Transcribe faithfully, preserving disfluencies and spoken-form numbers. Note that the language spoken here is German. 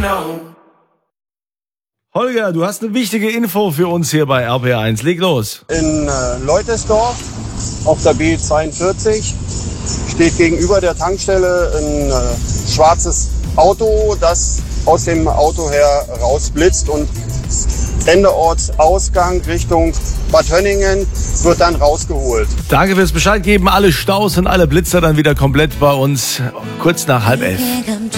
Holger, du hast eine wichtige Info für uns hier bei R P R eins. Leg los. In äh, Leutesdorf auf der B zweiundvierzig steht gegenüber der Tankstelle ein äh, schwarzes Auto, das aus dem Auto her rausblitzt und Ende Ortsausgang Richtung Bad Hönningen wird dann rausgeholt. Danke fürs Bescheid geben. Alle Staus und alle Blitzer dann wieder komplett bei uns kurz nach halb elf.